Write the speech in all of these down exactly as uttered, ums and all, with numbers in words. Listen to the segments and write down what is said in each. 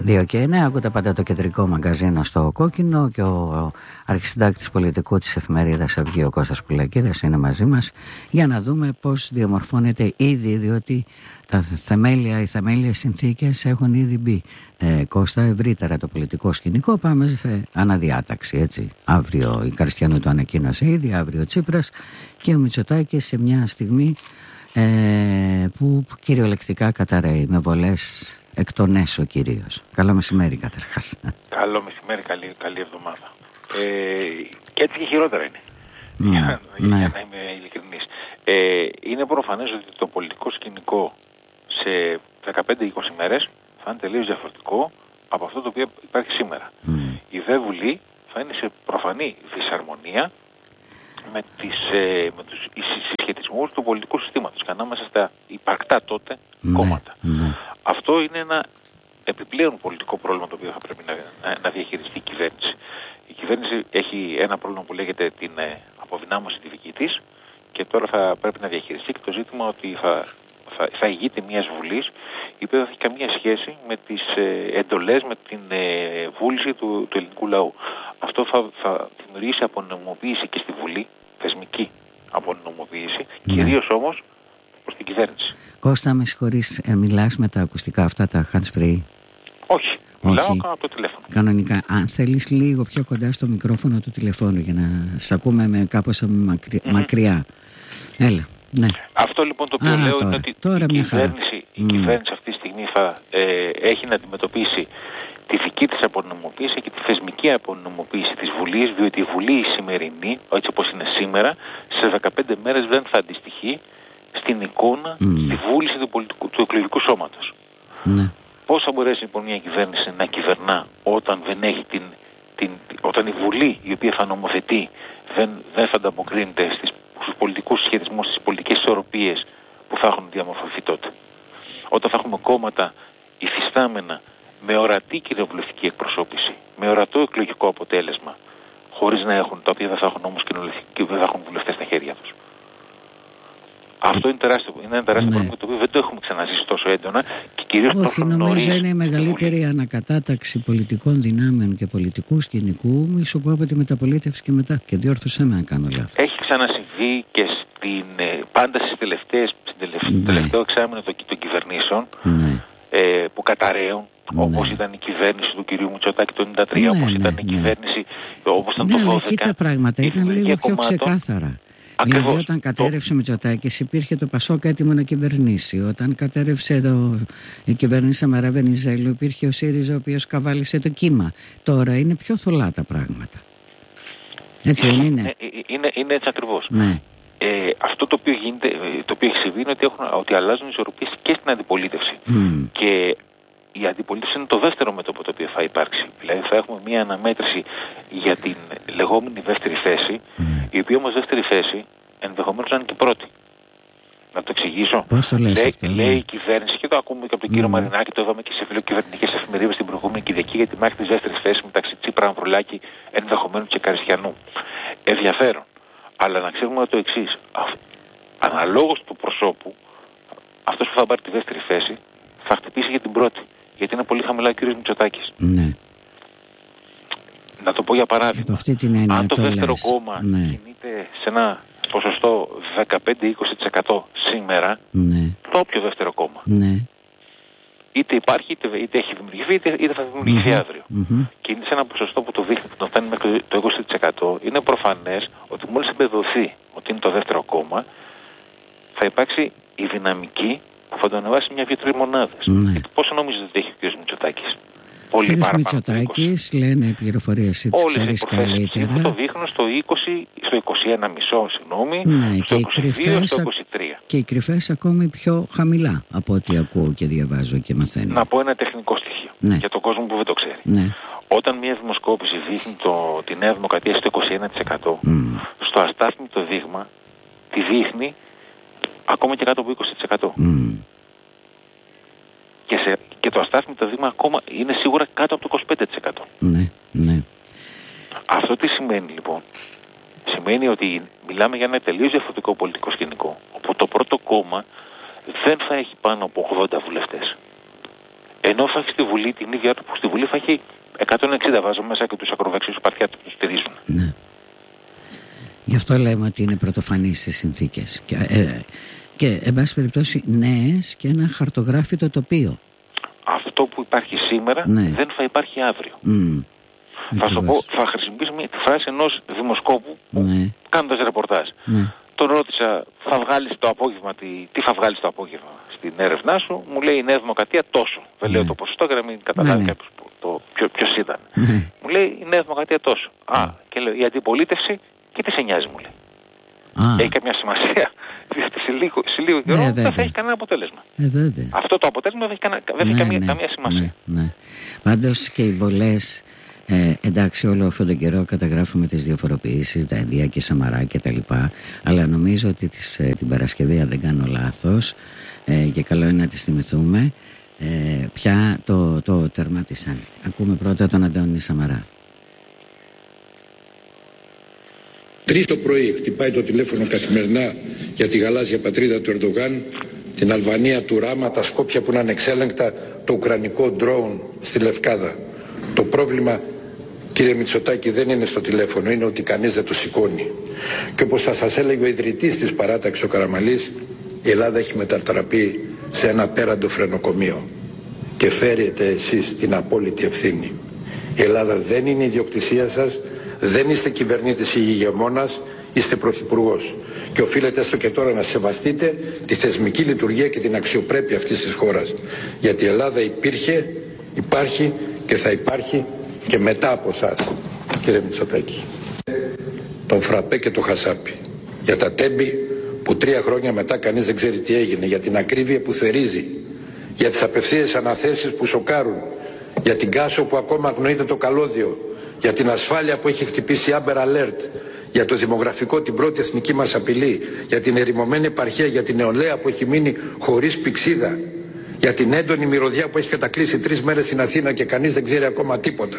δύο και εννέα, ακούτε πάντα το κεντρικό μαγκαζίνο στο Κόκκινο και ο αρχισυντάκτης πολιτικού της εφημερίδας Αυγή, ο Κώστας Πουλακίδας, είναι μαζί μας για να δούμε πώς διαμορφώνεται ήδη, διότι τα θεμέλια, οι θεμέλιες συνθήκες έχουν ήδη μπει. Ε, Κώστα, ευρύτερα το πολιτικό σκηνικό, πάμε σε αναδιάταξη, έτσι. Αύριο η Καριστιανού το ανακοίνωσε ήδη, αύριο ο Τσίπρας και ο Μητσοτάκης σε μια στιγμή ε, που κυριολεκτικά καταραίει με βολές εκ των έσω κυρίως. Καλό μεσημέρι καταρχάς. Καλό μεσημέρι, καλή, καλή εβδομάδα. Ε, και έτσι και χειρότερα είναι. Mm, για, ναι. για να είμαι ειλικρινής. Ε, είναι προφανές ότι το πολιτικό σκηνικό σε δεκαπέντε με είκοσι μέρες θα είναι τελείως διαφορετικό από αυτό το οποίο υπάρχει σήμερα. Mm. Η ΔΕ Βουλή θα είναι σε προφανή δυσαρμονία με, τις, ε, με τους συσχετισμούς του πολιτικού συστήματος και ανάμεσα στα υπαρκτά τότε mm. κόμματα. Mm. Αυτό είναι ένα επιπλέον πολιτικό πρόβλημα το οποίο θα πρέπει να, να, να διαχειριστεί η κυβέρνηση. Η κυβέρνηση έχει ένα πρόβλημα που λέγεται την ε, αποδυνάμωση τη δική της και τώρα θα πρέπει να διαχειριστεί και το ζήτημα ότι θα, θα, θα ηγείται μιας βουλής η οποία δεν έχει καμία σχέση με τις ε, εντολές, με την ε, βούληση του, του ελληνικού λαού. Αυτό θα, θα δημιουργήσει απονομοποίηση και στη Βουλή, θεσμική απονομοποίηση, ναι. Κυρίως όμως προς την κυβέρνηση. Κώστα, με συγχωρείς, ε, μιλάς με τα ακουστικά αυτά, τα hands-free? Όχι, μιλάω από το τηλέφωνο. Κανονικά. Αν θέλεις λίγο πιο κοντά στο μικρόφωνο του τηλεφώνου για να σε ακούμε με κάπως μακρι... mm-hmm. μακριά. Έλα, ναι. Αυτό λοιπόν το οποίο Α, λέω τώρα, είναι ότι τώρα η, κυβέρνηση, η mm. κυβέρνηση αυτή τη στιγμή θα ε, έχει να αντιμετωπίσει τη δική της απονομοποίηση και τη θεσμική απονομοποίηση της Βουλής, διότι η Βουλή η σημερινή, έτσι όπως είναι σήμερα, σε δεκαπέντε μέρες δεν θα αντιστοιχεί στην εικόνα, mm. στη βούληση του, πολιτικού, του εκλογικού σώματος. Mm. Πώς θα μπορέσει λοιπόν μια κυβέρνηση να κυβερνά όταν δεν έχει την, την όταν η Βουλή η οποία θα νομοθετεί δεν, δεν θα ανταποκρίνεται στις, στους πολιτικούς συσχετισμούς, στις πολιτικές ισορροπίες που θα έχουν διαμορφωθεί τότε. Όταν θα έχουμε κόμματα υφιστάμενα με ορατή κοινοβουλευτική εκπροσώπηση, με ορατό εκλογικό αποτέλεσμα, χωρίς να έχουν, τα οποία δεν θα έχουν όμως και δεν θα έχουν βουλευτές στα χέρια τους. Αυτό είναι, τεράστιο, είναι ένα τεράστιο ναι. πρόβλημα το οποίο δεν το έχουμε ξαναζήσει τόσο έντονα και κυρίως Όχι, τόσο νωρίς. νομίζω είναι η μεγαλύτερη ανακατάταξη πολιτικών δυνάμεων και πολιτικού σκηνικού, μη σου πω από τη μεταπολίτευση και μετά. Και διόρθωσέ με να κάνω λάθος. Έχει ξανασυμβεί και στην, πάντα στις τελευταίες, στην τελευταίο, ναι. τελευταίο εξάμηνο των, των κυβερνήσεων ναι. ε, που καταραίουν. Ναι. Όπως ήταν η κυβέρνηση του κυρίου Μητσοτάκη το ενενήντα τρία, ναι, όπως ναι, ήταν η ναι. κυβέρνηση, όπως ήταν ναι, το δώδεκα. Ναι, αλλά εκεί τα πράγματα ήταν λίγο πιο κομμάτων. ξεκάθαρα. Ακριβώς. Δηλαδή όταν κατέρευσε το... ο Μητσοτάκης υπήρχε το Πασόκ έτοιμο να κυβερνήσει. Όταν κατέρευσε το... η κυβέρνηση Σαμαρά Βενιζέλου υπήρχε ο ΣΥΡΙΖΑ ο οποίος καβάλισε το κύμα. Τώρα είναι πιο θολά τα πράγματα. Έτσι δεν είναι? Είναι, είναι, είναι έτσι ακριβώς. Ναι. Ε, αυτό το οποίο, γίνεται, το οποίο έχει συμβεί είναι ότι, έχουν, ότι αλλάζουν οι ισορροπίες και στην αντιπολίτευση. Mm. Και η αντιπολίτευση είναι το δεύτερο μέτωπο το οποίο θα υπάρξει. Δηλαδή θα έχουμε μια αναμέτρηση για την λεγόμενη δεύτερη θέση, mm. η οποία όμως δεύτερη θέση ενδεχομένως να είναι και πρώτη. Να το εξηγήσω. Πώς το λες λέει, αυτό, λέει ναι. η κυβέρνηση, και το ακούμε και από τον κύριο mm. Μαρινάκη, το είδαμε και σε φιλοκυβερνητικές εφημερίδες την προηγούμενη Κυριακή για τη μάχη της δεύτερης θέσης μεταξύ Τσίπρα, Ανδρουλάκη, ενδεχομένως και Καριστιανού. Ενδιαφέρον. Αλλά να ξέρουμε το εξής. Αναλόγως του προσώπου, αυτός που θα πάρει τη δεύτερη θέση θα χτυπήσει για την πρώτη. Γιατί είναι πολύ χαμηλά ο κύριος Μητσοτάκης. Ναι. Να το πω για παράδειγμα. Έννοια, αν το, το δεύτερο λες. κόμμα ναι. κινείται σε ένα ποσοστό δεκαπέντε με είκοσι τοις εκατό σήμερα, ναι. το όποιο δεύτερο κόμμα, ναι. είτε υπάρχει, είτε, είτε έχει δημιουργηθεί, είτε, είτε θα δημιουργηθεί mm-hmm. αύριο. Mm-hmm. Και είναι σε ένα ποσοστό που το δείχνει, που το φτάνει μέχρι το είκοσι τοις εκατό, είναι προφανές ότι μόλις εμπεδοθεί ότι είναι το δεύτερο κόμμα, θα υπάρξει η δυναμική που θα το ανεβάσει μια-δύο-τρεις μονάδες. Ναι. Πόσο νομίζετε ότι έχει ο κ. Μητσοτάκης? Πολύ παραπάνω. Ο κ. Μητσοτάκης, λένε οι πληροφορίες έτσι ξέρεις καλύτερα. Το δείχνουν στο είκοσι, στο είκοσι ένα κόμμα πέντε συγγνώμη, ναι, στο και είκοσι δύο, στο είκοσι τρία. Και οι κρυφές ακόμη πιο χαμηλά από ό,τι ακούω και διαβάζω και μαθαίνω. Να πω ένα τεχνικό στοιχείο ναι. για τον κόσμο που δεν το ξέρει. Ναι. Όταν μια δημοσκόπηση δείχνει το, τη Νέα Δημοκρατία στο είκοσι ένα τοις εκατό, mm. στο αστάθμητο δείγμα τη δείχνει ακόμα και κάτω από είκοσι τοις εκατό. Mm. Και, σε, και το αστάθμητο δείγμα ακόμα είναι σίγουρα κάτω από το είκοσι πέντε τοις εκατό. Ναι, ναι. Αυτό τι σημαίνει λοιπόν? Σημαίνει ότι μιλάμε για ένα τελείως διαφορετικό πολιτικό σκηνικό, όπου το πρώτο κόμμα δεν θα έχει πάνω από ογδόντα βουλευτές. Ενώ θα έχει στη Βουλή την ίδια του που στη Βουλή θα έχει εκατόν εξήντα, βάζω μέσα και τους ακροδεξιούς παρτιά που τους στηρίζουν. Ναι. Γι' αυτό λέμε ότι είναι πρωτοφανείς στις συνθήκες. Και, ε, και εν πάση περιπτώσει, νέες και ένα χαρτογράφητο τοπίο. Αυτό που υπάρχει σήμερα, ναι, δεν θα υπάρχει αύριο. Mm. Θα σου πω, θα χρησιμοποιήσω τη φράση ενός δημοσκόπου που, ναι, κάνοντας ρεπορτάζ. Ναι. Τον ρώτησα, θα βγάλεις το απόγευμα, τι, τι θα βγάλεις το απόγευμα στην έρευνά σου? Μου λέει η Νέα Δημοκρατία τόσο. Δεν ναι, λέω το ποσοστό για να μην καταλάβει, ναι, κάποιος το, ποιο, ποιος ήταν. Ναι. Μου λέει η Νέα Δημοκρατία τόσο. Α, ναι, και λέω η αντιπολίτευση, και τι σε νοιάζει, μου λέει. Α. Έχει καμιά σημασία? Διότι σε λίγο, σε λίγο καιρό ναι, δεν θα έχει κανένα αποτέλεσμα. Ε, Αυτό το αποτέλεσμα δεν έχει, κανένα, δεν ναι, έχει καμία, ναι, καμία σημασία. Ναι, ναι. Πάντως και οι βολές, ε, εντάξει, όλο αυτόν τον καιρό καταγράφουμε τις διαφοροποιήσεις, τα Ενδία και Σαμαρά και τα λοιπά, αλλά νομίζω ότι τις, ε, την Παρασκευή, αν δεν κάνω λάθος, ε, και καλό είναι να τις θυμηθούμε, ε, πια το, το τερματίσαν. Ακούμε πρώτα τον Αντώνη Σαμαρά. Τρεις το πρωί χτυπάει το τηλέφωνο καθημερινά για τη γαλάζια πατρίδα του Ερντογάν, την Αλβανία του Ράμα, τα Σκόπια που είναι ανεξέλεγκτα, το ουκρανικό ντρόουν στη Λευκάδα. Το πρόβλημα, κύριε Μητσοτάκη, δεν είναι στο τηλέφωνο, είναι ότι κανείς δεν το σηκώνει. Και όπως θα σας έλεγε ο ιδρυτής της παράταξης, ο Καραμαλής, η Ελλάδα έχει μετατραπεί σε ένα πέραντο φρενοκομείο και φέρετε εσείς την απόλυτη ευθύνη. Η Ελλάδα δεν είναι ιδιοκτησία σας, δεν είστε κυβερνήτης ή ηγεμόνας, είστε πρωθυπουργός. Και οφείλετε έστω και τώρα να σεβαστείτε τη θεσμική λειτουργία και την αξιοπρέπεια αυτής της χώρας. Γιατί η Ελλάδα υπήρχε, υπάρχει και θα υπάρχει και μετά από εσάς, κύριε Μητσοτάκη. Τον φραπέ και το χασάπι. Για τα τέμπη που τρία χρόνια μετά κανείς δεν ξέρει τι έγινε. Για την ακρίβεια που θερίζει. Για τις απευθείας αναθέσεις που σοκάρουν. Για την Κάσο που ακόμα αγνοείται το καλώδιο. Για την ασφάλεια που έχει χτυπήσει Amber Alert. Για το δημογραφικό, την πρώτη εθνική μας απειλή. Για την ερημωμένη επαρχία, για την νεολαία που έχει μείνει χωρίς πηξίδα. Για την έντονη μυρωδιά που έχει κατακλείσει τρεις μέρες στην Αθήνα και κανείς δεν ξέρει ακόμα τίποτα.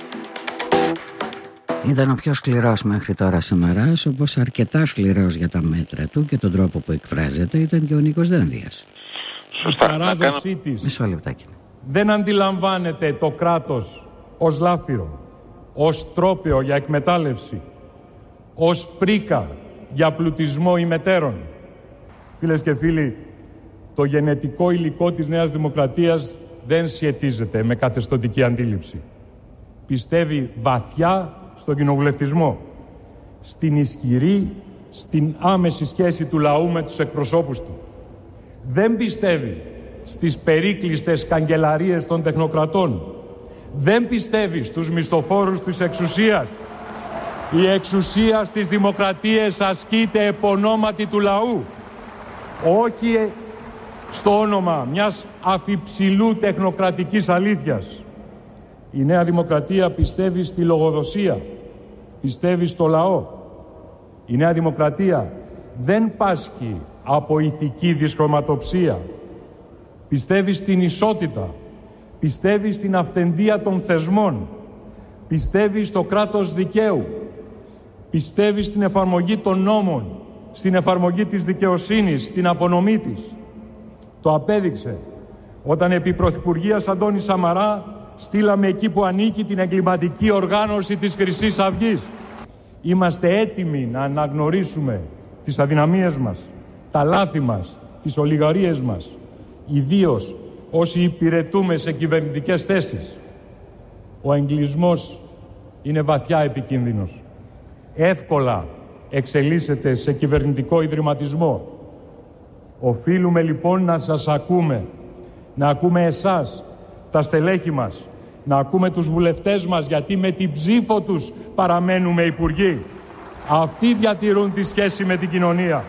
Ήταν ο πιο σκληρός μέχρι τώρα Σαμαράς, όπως αρκετά σκληρός για τα μέτρα του και τον τρόπο που εκφράζεται ήταν και ο Νίκος Δένδιας. Σωστά. Η παράδοσή της Μισό λεπτάκι. Δεν αντιλαμβάνεται το κράτος ως λάφυρο, ως τρόπαιο για εκμετάλλευση, ως πρίκα για πλουτισμό ημετέρων. Φίλες και φίλοι, το γενετικό υλικό της Νέας Δημοκρατίας δεν σχετίζεται με καθεστωτική αντίληψη. Πιστεύει βαθιά στον κοινοβουλευτισμό, στην ισχυρή, στην άμεση σχέση του λαού με τους εκπροσώπους του. Δεν πιστεύει στις περίκλειστες καγκελαρίες των τεχνοκρατών. Δεν πιστεύει στους μισθοφόρους της εξουσίας. Η εξουσία στις δημοκρατίες ασκείται επ' ονόματι του λαού. Όχι στο όνομα μιας αφιψηλού τεχνοκρατικής αλήθειας. Η Νέα Δημοκρατία πιστεύει στη λογοδοσία, πιστεύει στο λαό. Η Νέα Δημοκρατία δεν πάσχει από ηθική δυσχρωματοψία. Πιστεύει στην ισότητα, πιστεύει στην αυθεντία των θεσμών, πιστεύει στο κράτος δικαίου, πιστεύει στην εφαρμογή των νόμων, στην εφαρμογή της δικαιοσύνης, στην απονομή της. Το απέδειξε όταν επί Πρωθυπουργίας Αντώνη Σαμαρά στείλαμε εκεί που ανήκει την εγκληματική οργάνωση της Χρυσής Αυγής. Είμαστε έτοιμοι να αναγνωρίσουμε τις αδυναμίες μας, τα λάθη μας, τις ολιγαρίες μας, ιδίως όσοι υπηρετούμε σε κυβερνητικές θέσεις. Ο εγκλισμός είναι βαθιά επικίνδυνος. Εύκολα εξελίσσεται σε κυβερνητικό ιδρυματισμό. Οφείλουμε λοιπόν να σας ακούμε, να ακούμε εσάς, τα στελέχη μας, να ακούμε τους βουλευτές μας, γιατί με την ψήφο τους παραμένουμε υπουργοί. Αυτοί διατηρούν τη σχέση με την κοινωνία.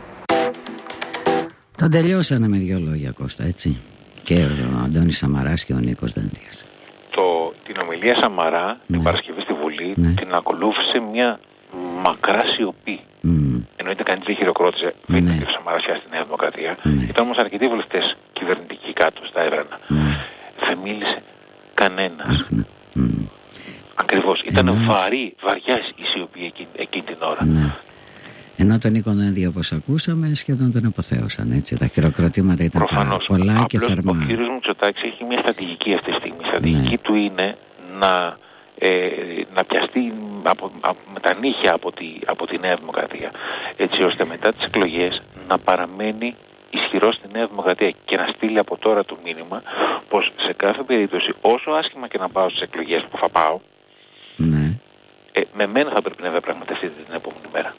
Τον τελειώσανε με δύο λόγια, Κώστα, έτσι. Και ο Αντώνης Σαμαράς και ο Νίκος Δένδιας. Το, την ομιλία Σαμαρά, ναι, την Παρασκευή στη Βουλή, ναι, την ακολούθησε μια μακρά σιωπή. Mm. Εννοείται κανείς δεν χειροκρότησε, δεν ναι, ήταν Σαμαράς στη Νέα Δημοκρατία. Ναι. Ήταν όμως αρκετοί βουλευτές κυβερνητικοί κάτω στα έδρανα. Ναι. Δεν μίλησε κανένας. Mm. Mm. Ακριβώς. Ήταν Ενώ... βαρύ, βαριά η σιωπή εκείνη, εκείνη την ώρα. Ναι. Ενώ τον Νίκο Δένδια, όπως ακούσαμε, σχεδόν τον αποθέωσαν, έτσι. Τα χειροκροτήματα ήταν Προφανώς. πολλά. Απλώς και θερμά. Ο κύριος Μητσοτάκης έχει μια στρατηγική αυτή τη στιγμή. Η στρατηγική ναι. του είναι να, ε, να πιαστεί από, από, με τα νύχια από τη, από τη Νέα Δημοκρατία, έτσι ώστε μετά τις εκλογές να παραμένει ισχυρό στη Νέα Δημοκρατία και να στείλει από τώρα το μήνυμα πως σε κάθε περίπτωση, όσο άσχημα και να πάω στις εκλογές που θα πάω, ναι. ε, με μένα θα πρέπει να διαπραγματευτείτε την επόμενη μέρα.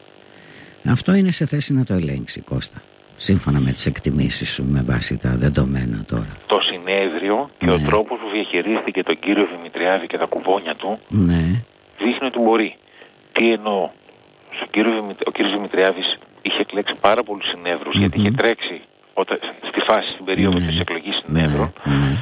Αυτό είναι σε θέση να το ελέγξει, Κώστα. Σύμφωνα με τις εκτιμήσεις σου, με βάση τα δεδομένα τώρα. Το συνέδριο και ναι. ο τρόπος που διαχειρίστηκε τον κύριο Δημητριάδη και τα κουπόνια του, ναι. δείχνει ότι μπορεί. Τι εννοώ. Ο κύριος, ο κύριος Δημητριάδης είχε εκλέξει πάρα πολλούς συνέδρους, mm-hmm. γιατί είχε τρέξει όταν, στη φάση, στην περίοδο ναι. της εκλογής συνέδρων, ναι.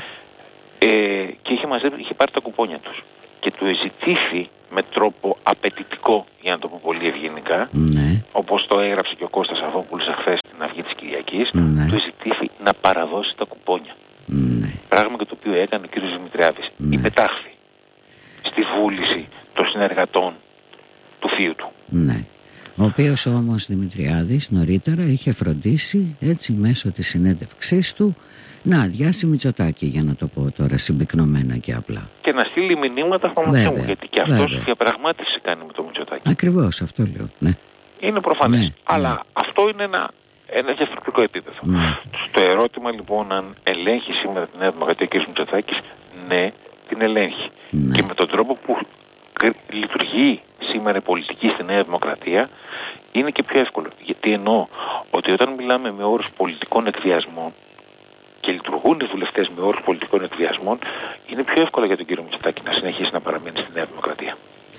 ε, και είχε, μαζεύει, είχε πάρει τα κουπόνια τους. Και του ζητήθη με τρόπο απαιτητικό, για να το πω πολύ ευγενικά, ναι. όπως το έγραψε και ο Κώστας Αβόπουλος εχθές στην Αυγή της Κυριακής, ναι. του ζητήθη να παραδώσει τα κουπόνια. Ναι. Πράγμα και το οποίο έκανε ο κ. Δημητριάδης. Ναι. Υπετάχθη στη βούληση των συνεργατών του θείου του. Ναι. Ο οποίος όμως Δημητριάδης νωρίτερα είχε φροντίσει, έτσι μέσω της συνέντευξής του, να αδειάσει Μητσοτάκη, για να το πω τώρα συμπυκνωμένα και απλά. Και να στείλει μηνύματα στο Μητσοτάκη, γιατί και αυτός διαπραγμάτευση κάνει με το Μητσοτάκη. Ακριβώς, αυτό λέω, ναι. Είναι προφανές, ναι, αλλά ναι. αυτό είναι ένα, ένα διαφορετικό επίπεδο. Ναι. Στο ερώτημα λοιπόν αν ελέγχει σήμερα την Νέα Δημοκρατία ο κ. Μητσοτάκης, ναι, την ελέγχει. Ναι. Και με τον τρόπο που λειτουργεί σήμερα η πολιτική στη Νέα Δημοκρατία είναι και πιο εύκολο. Γιατί εννοώ ότι όταν μιλάμε με όρους πολιτικών εκβιασμών και λειτουργούν οι βουλευτές με όρους πολιτικών εκβιασμών, είναι πιο εύκολο για τον κύριο Μητσοτάκη να συνεχίσει να παραμείνει στη Νέα Δημοκρατία.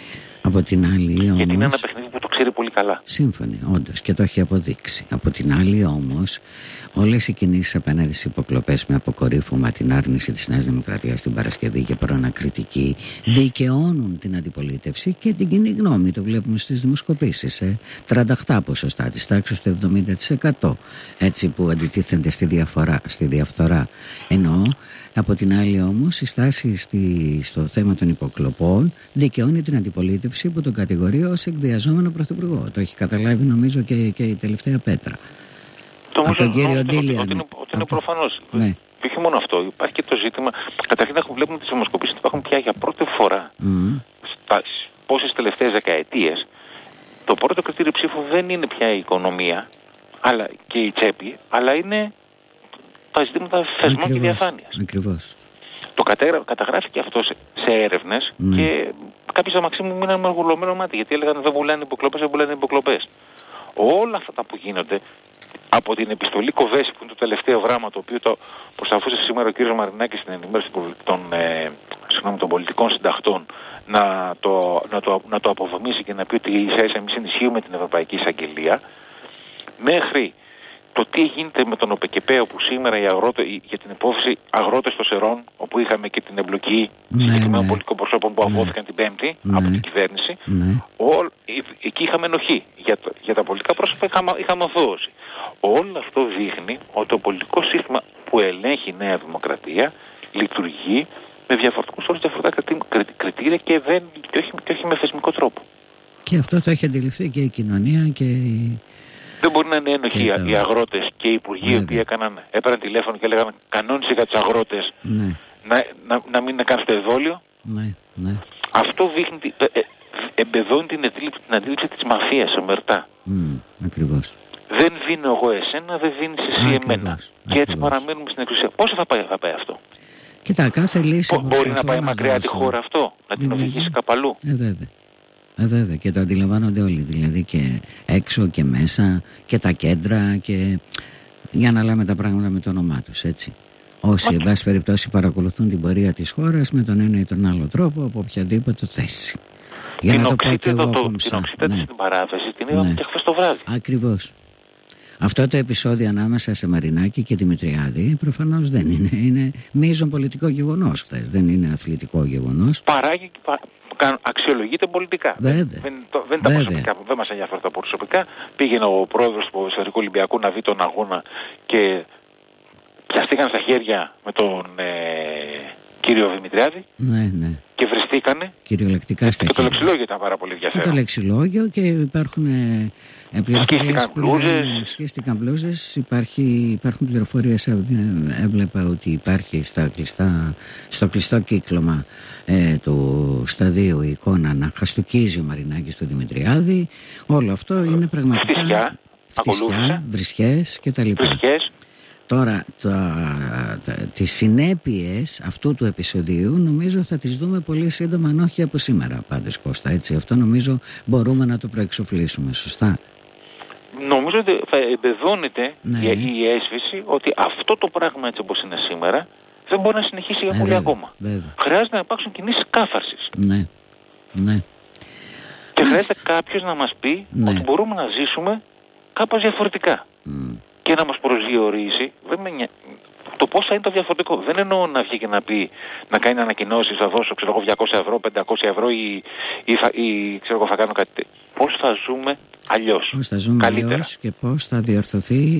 Από την άλλη όμως... Γιατί είναι ένα παιχνίδι που το ξέρει πολύ καλά. Σύμφωνοι, όντως, και το έχει αποδείξει. Από την άλλη όμως, όλες οι κινήσεις απέναντι στις υποκλοπές με αποκορύφωμα την άρνηση της Νέας Δημοκρατίας την Παρασκευή και προανακριτική δικαιώνουν την αντιπολίτευση και την κοινή γνώμη. Το βλέπουμε στις δημοσκοπήσεις. Ε. τριάντα οκτώ ποσοστά της τάξης του εβδομήντα τοις εκατό, έτσι, που αντιτίθενται στη, διαφορά, στη διαφθορά. Εννοώ, από την άλλη όμως, η στάση στη, στο θέμα των υποκλοπών δικαιώνει την αντιπολίτευση που τον κατηγορεί ως εκβιαζόμενο πρωθυπουργό. Το έχει καταλάβει νομίζω και, και η τελευταία πέτρα. Το από τον κύριο Ντίλιαν. Ότι είναι, ότι είναι προφανώς. Ναι. Και όχι μόνο αυτό. Υπάρχει και το ζήτημα. Καταρχήν βλέπουμε τις δημοσκοπήσεις ότι υπάρχουν πια για πρώτη φορά mm. στα πόσες τελευταίες δεκαετίες. Το πρώτο κριτήριο ψήφου δεν είναι πια η οικονομία αλλά και η τσέπη, αλλά είναι τα ζητήματα θεσμών και διαφάνειας. Ακριβώς. Το καταγρα... καταγράφηκε αυτό σε, σε έρευνες mm. και κάποιοι στα μαξί μου μείναν με γουρλωμένο μάτι, γιατί έλεγαν δεν πουλάνε υποκλοπές, δεν πουλάνε υποκλοπές. Όλα αυτά που γίνονται από την επιστολή Κοβέση, που είναι το τελευταίο γράμμα το οποίο το προσπαθούσε σήμερα ο κύριος Μαρινάκης στην ενημέρωση των, ε, συγγνώμη, των πολιτικών συνταχτών να το, να, το, να το αποδομήσει και να πει ότι ίσα ίσα εμείς ενισχύουμε την Ευρωπαϊκή Εισαγγελία, μέχρι το τι γίνεται με τον ΟΠΕΚΕΠΕ, όπου σήμερα οι αγρότε, για την υπόθεση αγρότες των Σερών, όπου είχαμε και την εμπλοκή ναι, συγκεκριμένων ναι. πολιτικών προσώπων που αγώθηκαν ναι. την Πέμπτη ναι. από την κυβέρνηση, ναι. Ό, εκεί είχαμε ενοχή. Για, το, για τα πολιτικά πρόσωπα είχαμε, είχαμε αθώωση. Όλο αυτό δείχνει ότι το πολιτικό σύστημα που ελέγχει η Νέα Δημοκρατία λειτουργεί με διαφορετικούς όρους, διαφορετικά κριτήρια και, δεν, και, όχι, και όχι με θεσμικό τρόπο. Και αυτό το έχει αντιληφθεί και η κοινωνία και η... Δεν μπορεί να είναι ένοχοι το... οι αγρότες και οι υπουργοί οι οποίοι έκαναν, έπαιρναν τηλέφωνο και έλεγαν κανόνισε για τους αγρότες ναι. να, να, να μην κάνουν το εδόλιο. Ναι, ναι. Αυτό δείχνει, ε, ε, εμπεδώνει την αντίληψη, την αντίληψη της μαφίας ομερτά. Mm, ακριβώς. Δεν δίνω εγώ εσένα, δεν δίνεις εσύ ακριβώς, εμένα. Ακριβώς. Και έτσι παραμένουμε στην εξουσία. Πόσο θα πάει, θα πάει αυτό? Κοίτα, κάθε λύση Μπο, μπορεί να πάει να μακριά δώσω. Τη χώρα αυτό, να την οδηγήσει κάπου αλλού. Ε, βέβαια. Ε, βέβαια, και το αντιλαμβάνονται όλοι, δηλαδή και έξω και μέσα και τα κέντρα και για να λέμε τα πράγματα με το όνομά τους, έτσι. Όσοι, εν πάση περιπτώσει, παρακολουθούν την πορεία της χώρας με τον ένα ή τον άλλο τρόπο από οποιαδήποτε θέση. Για την να το πω και εγώ το, κομψά. Την οξύτητα ναι. στην παράθεση την είδαμε ναι. και χθες το βράδυ. Ακριβώς. Αυτό το επεισόδιο ανάμεσα σε Μαρινάκη και Δημητριάδη προφανώς δεν είναι. Είναι μείζον πολιτικό γεγονός χθες. Δεν είναι αθλητικό γεγονός. Παράγει και πα... αξιολογείται πολιτικά. Βέβαια. Δεν, το, δεν τα προσωπικά, δεν μας ενδιαφέρουν τα προσωπικά. Πήγαινε ο πρόεδρος του Ποδοσφαιρικού Ολυμπιακού να δει τον αγώνα και πιαστήκαν στα χέρια με τον ε, κύριο Δημητριάδη. Ναι, ναι. Και σταθήκανε. Κυριολεκτικά σταθήκανε. Και το λεξιλόγιο ήταν πάρα πολύ ενδιαφέρον. Και το λεξιλόγιο και υπάρχουν ε, πληροφορίες που λένε, σχέστηκαν μπλούζες. Υπάρχουν πληροφορίες, έβλεπα ότι υπάρχει στα κλειστά, στο κλειστό κύκλωμα ε, του σταδίου η εικόνα να χαστουκίζει ο Μαρινάκης του Δημητριάδη. Όλο αυτό είναι πραγματικά φτισιά, φτισιά βρισχές κτλ. Βρισχές. Τώρα, τα, τα, τις συνέπειες αυτού του επεισοδίου νομίζω θα τις δούμε πολύ σύντομα, αν όχι από σήμερα πάντως, Κώστα, έτσι. Αυτό νομίζω μπορούμε να το προεξοφλήσουμε, σωστά. Νομίζω ότι θα εμπεδώνεται ναι. η, η αίσθηση ότι αυτό το πράγμα έτσι όπως είναι σήμερα δεν μπορεί να συνεχίσει για ε, πολύ βέβαια, ακόμα. Βέβαια. Χρειάζεται να υπάρξουν κινήσεις κάθαρσης. Ναι, ναι. Και χρειάζεται κάποιος να μας πει ναι. ότι μπορούμε να ζήσουμε κάπως διαφορετικά. Mm. Και να μας προσδιορίσει δεν με... το πώς θα είναι το διαφορετικό. Δεν εννοώ να βγει και να πει, να κάνει ανακοινώσεις, θα δώσω ξέρω, διακόσια ευρώ, πεντακόσια ευρώ ή, ή, θα, ή ξέρω, θα κάνω κάτι. Πώς θα ζούμε αλλιώς. Πώς θα ζούμε αλλιώς και πώς θα διορθωθεί